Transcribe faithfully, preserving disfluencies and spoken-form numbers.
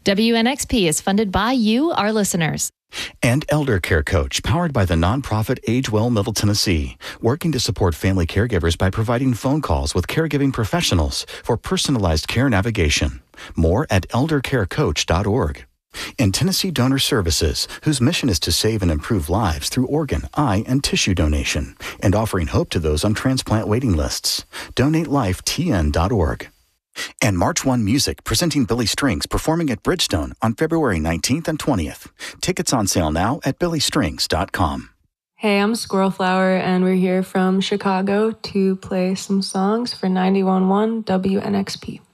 W N X P is funded by you, our listeners. And Elder Care Coach, powered by the nonprofit Age Well Middle Tennessee, working to support family caregivers by providing phone calls with caregiving professionals for personalized care navigation. More at elder care coach dot org. And Tennessee Donor Services, whose mission is to save and improve lives through organ, eye, and tissue donation, and offering hope to those on transplant waiting lists. donate life T N dot org. And March One Music, presenting Billy Strings, performing at Bridgestone on February nineteenth and twentieth. Tickets on sale now at billy strings dot com. Hey, I'm Squirrel Flower, and we're here from Chicago to play some songs for ninety-one point one W N X P.